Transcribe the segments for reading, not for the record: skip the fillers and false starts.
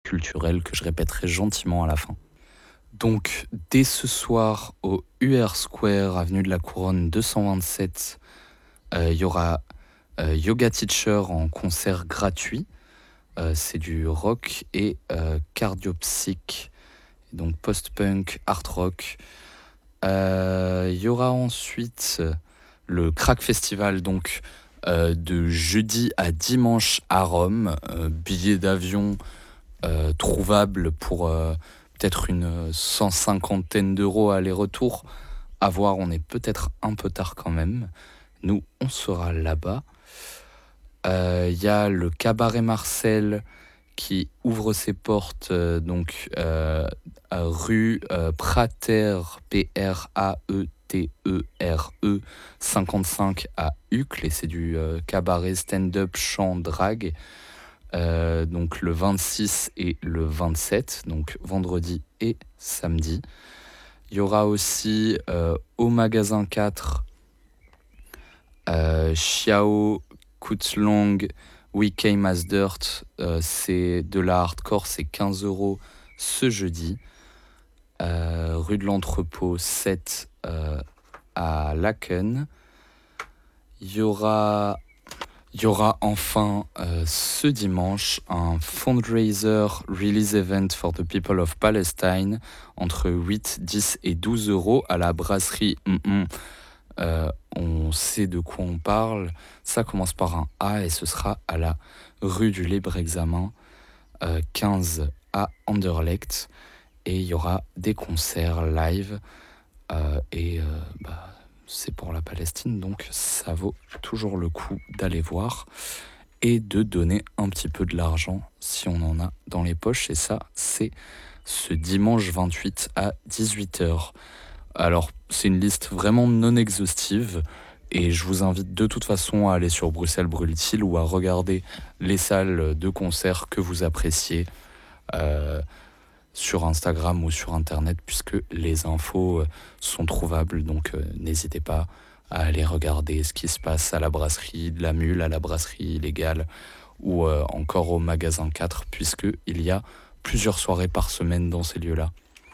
culturel que je répéterai gentiment à la fin. Donc, dès ce soir, au UR Square, avenue de la Couronne 227, il y aura Yoga Teacher en concert gratuit. C'est du rock et cardiopsych, donc post-punk, art rock. Il y aura ensuite le Crack Festival, donc de jeudi à dimanche à Rome. Billets d'avion trouvables pour peut-être une 150aine d'euros aller-retour. À voir, on est peut-être un peu tard quand même. Nous, on sera là-bas. Il y a le Cabaret Marcel qui ouvre ses portes rue Prater, Praetere 55 à Uccle, et c'est du cabaret stand-up chant drag, donc le 26 et le 27, donc vendredi et samedi. Il y aura aussi au magasin 4 Xiao Kutzlong We Came as Dirt, c'est de la hardcore, c'est 15 € ce jeudi. Rue de l'Entrepôt 7 à Laken. Il y aura enfin ce dimanche un fundraiser release event for the people of Palestine entre 8, 10 et 12 € à la brasserie. On sait de quoi on parle. Ça commence par un A et ce sera à la rue du Libre-Examen 15 à Anderlecht. Et il y aura des concerts live c'est pour la Palestine, donc ça vaut toujours le coup d'aller voir et de donner un petit peu de l'argent si on en a dans les poches. Et ça, c'est ce dimanche 28 à 18h. Alors, c'est une liste vraiment non exhaustive et je vous invite de toute façon à aller sur Bruxelles Brûle-t-il ou à regarder les salles de concert que vous appréciez sur Instagram ou sur Internet, puisque les infos sont trouvables. Donc, n'hésitez pas à aller regarder ce qui se passe à la brasserie de la Mule, à la brasserie Illégale ou encore au magasin 4, puisqu'il y a plusieurs soirées par semaine dans ces lieux-là.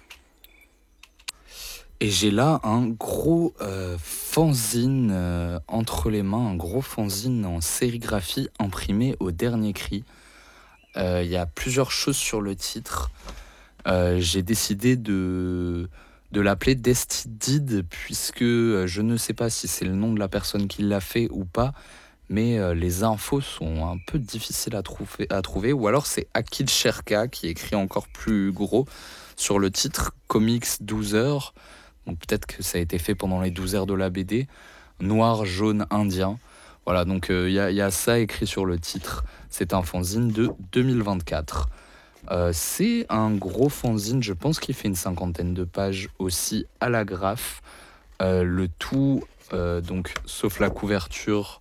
Et j'ai là un gros fanzine entre les mains, un gros fanzine en sérigraphie imprimé au dernier cri. Il y a plusieurs choses sur le titre. J'ai décidé de l'appeler Destidid, puisque je ne sais pas si c'est le nom de la personne qui l'a fait ou pas, mais les infos sont un peu difficiles à trouver, ou alors c'est Akil Sherka qui écrit encore plus gros sur le titre, Comics 12 heures. Donc peut-être que ça a été fait pendant les 12 heures de la BD. Noir, jaune, indien. Voilà, donc il y a ça écrit sur le titre. C'est un fanzine de 2024. C'est un gros fanzine, je pense qu'il fait une 50aine de pages aussi à la graphe. Le tout, donc, sauf la couverture,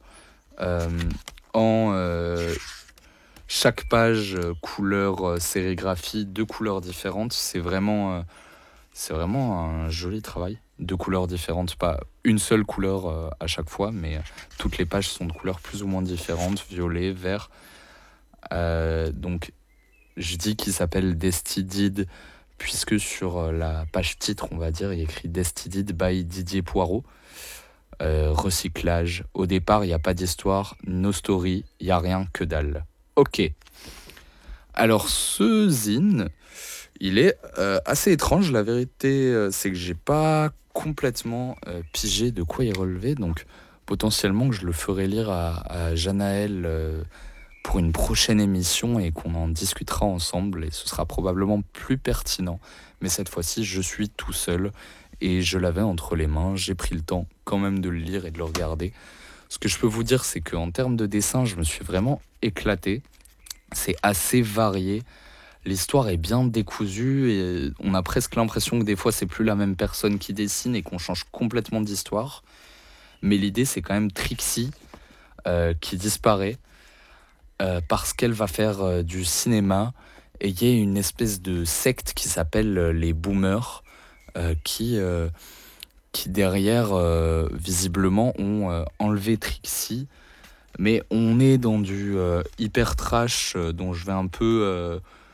en chaque page couleur sérigraphie, 2 couleurs différentes. C'est vraiment un joli travail. 2 couleurs différentes, pas une seule couleur à chaque fois, mais toutes les pages sont de couleurs plus ou moins différentes, violet, vert. Donc je dis qu'il s'appelle Destidid puisque sur la page titre, on va dire, il y a écrit Destidid by Didier Poirot. Recyclage. Au départ, il n'y a pas d'histoire, no story, il n'y a rien, que dalle. Ok. Alors ce zine, il est assez étrange. La vérité, c'est que j'ai pas complètement pigé de quoi il relevait. Donc potentiellement que je le ferai lire à Janaël pour une prochaine émission et qu'on en discutera ensemble. Et ce sera probablement plus pertinent. Mais cette fois-ci, je suis tout seul et je l'avais entre les mains. J'ai pris le temps quand même de le lire et de le regarder. Ce que je peux vous dire, c'est qu'en termes de dessin, je me suis vraiment éclaté. C'est assez varié. L'histoire est bien décousue et on a presque l'impression que des fois c'est plus la même personne qui dessine et qu'on change complètement d'histoire. Mais l'idée, c'est quand même Trixie qui disparaît parce qu'elle va faire du cinéma et il y a une espèce de secte qui s'appelle les Boomers qui derrière visiblement ont enlevé Trixie. Mais on est dans du hyper trash dont je vais un peu